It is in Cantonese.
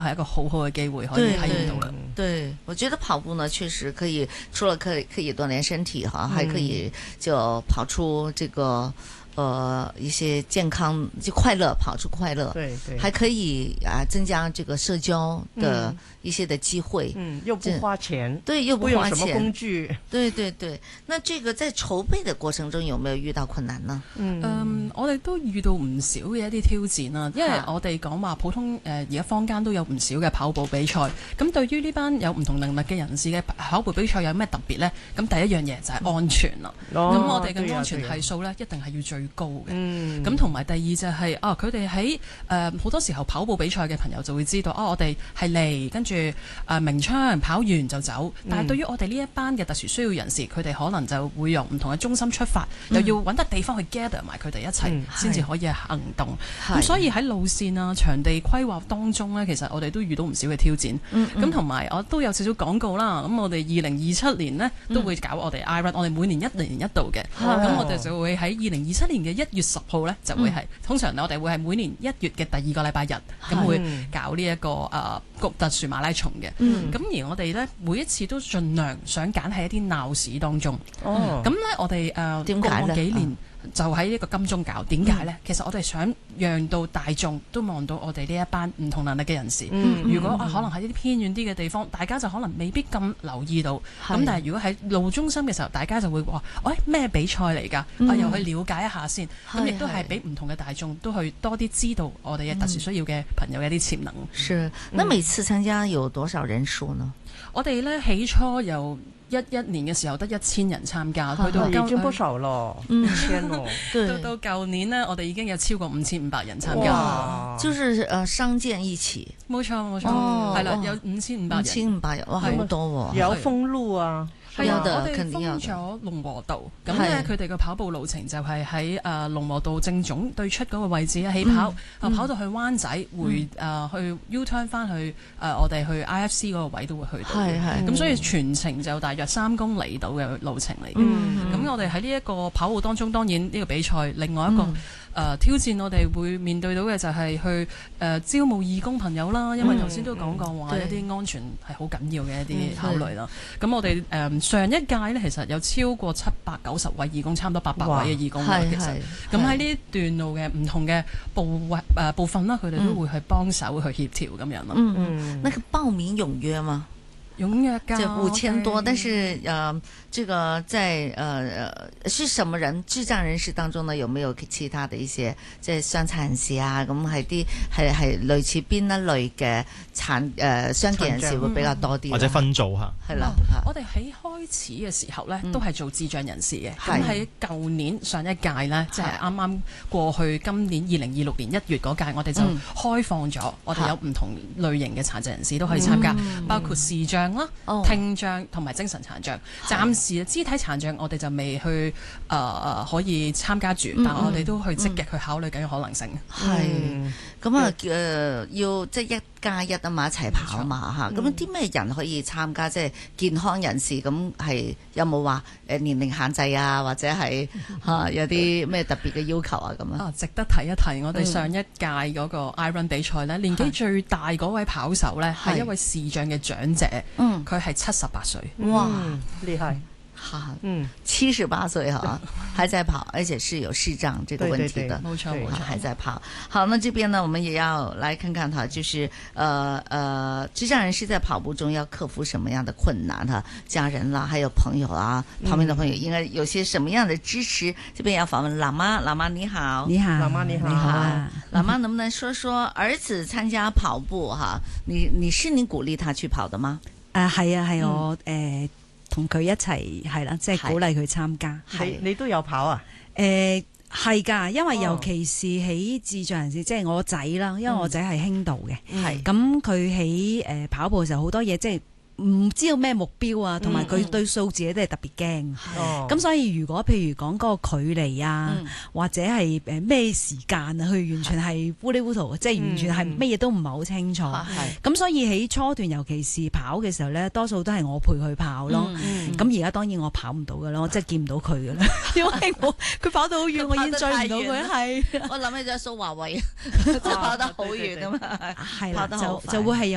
係一個好好嘅機會可以體驗到啦。 對，我覺得跑步呢，確實可以，除了可以鍛鍊身體哈，還可以就跑出這個一些健康就快樂，跑出快樂， 對， 還可以增加這個社交的一些的機會， 又不花錢， 對，又不花錢， 什麼工具， 對，那這個在籌備的過程中有沒有遇到困難呢？ 我哋都遇到唔少嘅一啲挑戰啦，因為我哋講話普通而家坊間都有唔少嘅跑步比賽，咁對於呢班有唔同能力嘅人士嘅跑步比賽有咩特別呢？咁第一樣嘢就係安全啦，咁我哋嘅安全係數呢，一定係要最高嘅，咁同埋第二就係佢哋喺好多時候跑步比賽嘅朋友就會知道我哋係嚟跟住鳴槍跑完就走，但係對於我哋呢一班嘅特殊需要人士，佢哋可能就會由唔同嘅中心出發，又要揾得地方去 gather 埋佢哋一齊先至可以行動。咁所以喺路線啊、場地規劃當中呢，其實我哋都遇到唔少嘅挑戰。咁同埋我都有少少廣告啦。咁我哋2027年呢都會搞我哋 iRun，我哋每年1年一度嘅。咁我哋就會喺2027年嘅1月10號呢，就會係通常我哋會係每年1月嘅第2個禮拜日，咁會搞呢一個特殊馬拉松嘅。咁而我哋呢，每一次都盡量想揀喺一啲鬧市當中。咁呢，我哋過往幾年就喺呢個金鐘搞。點解呢？其實我哋想讓到大眾都望到我哋呢一班唔同能力嘅人士。如果可能喺啲偏遠啲嘅地方，大家就可能未必咁留意到。咁但係如果喺路中心嘅時候，大家就會話：喂，咩比賽嚟㗎？又去了解一下先。咁亦都係俾唔同嘅大眾都去多啲知道我哋嘅特殊需要嘅朋友嘅一啲潛能。 是，那每次參加有多少人數呢？ 我哋呢起初由11年嘅時候得1000人參加，去到已經不少咯，1000咯。 到舊年呢，我哋已經有超過5500人參加， 就是商界一起。 冇錯，係啦，有5500人， 哇，好多喎， 有封路啊。 係啊，我哋封咗龍和道，咁咧佢哋嘅跑步路程就係喺龍和道正總對出嗰個位置起跑，跑到去灣仔，去 U-turn 翻去我哋去 IFC 嗰個位都會去到，咁所以全程就大約3公里度嘅路程嚟嘅。咁我哋喺呢一個跑步當中，當然呢個比賽另外一個挑戰我哋會面對到嘅就係去招募義工朋友啦，因為頭先都講過話一啲安全係好緊要嘅一啲考慮啦。咁我哋上一屆呢，其實有超過790位義工，差唔多800位嘅義工啦。其實咁喺呢段路嘅唔同嘅部分啦，佢哋都會去幫手去協調咁樣咯。 那個報名踴躍嗎？ 踴躍㗎， 就5000多，但是這個在是什麼人智障人士當中呢？有沒有其他的一些即係傷殘人士啊？咁係類似邊一類嘅傷健人士會比較多啲， 或者分組嚇？ 係啦， 我哋喺開始嘅時候呢，都係做智障人士嘅。咁喺舊年上一屆呢，即係啱啱過去今年2026年1月嗰屆，我哋就開放咗，我哋有唔同類型嘅殘疾人士都可以參加，包括視障啦、聽障同埋精神殘障。暫時肢體殘障我哋就未去可以參加住，但我哋都去積極去考慮緊嘅可能性。 係咁要即係1+1啊嘛，一齊跑嘛嚇。咁啲咩人可以參加？即係健康人士，咁係有冇話年齡限制啊？或者係有啲咩特別嘅要求啊？咁啊， 值得提一提，我哋上一屆嗰個 iRun 比賽呢，年紀最大嗰位跑手呢，係一位視障嘅長者，佢係78歲。 哇， 厲害！ 哈，78歲哈，還在跑，而且是有視障這個問題的， 冇錯， 還在跑。好，那這邊呢，我們也要來看看哈，就是智障人士在跑步中要克服什麼樣的困難哈？家人啦，還有朋友啊，旁邊的朋友應該有些什麼樣的支持？這邊要訪問喇嘛，喇嘛你好， 你好，喇嘛你好， 喇嘛能不能說說兒子參加跑步哈？你鼓勵他去跑的嗎？ 係啊，係我同佢一齊係啦，即係鼓勵佢參加。 你都有跑啊？ 係㗎，因為尤其是喺智障人士，即係我仔啦，因為我仔係輕度嘅，咁佢喺跑步嘅時候好多嘢即係唔知道咩目標啊，同埋佢對數字都係特別驚。咁所以如果譬如講嗰個距離啊，或者係咩時間啊，佢完全係糊里糊塗，即係完全係乜嘢都唔係好清楚。咁所以喺初段，尤其是跑嘅時候咧，多數都係我陪佢跑咯。咁而家當然我跑唔到噶啦，我真係見唔到佢噶啦，因為佢跑到好遠，我已經追唔到佢。係， 我諗起咗蘇華偉，即係跑得好遠啊嘛， 係啦，就會係有。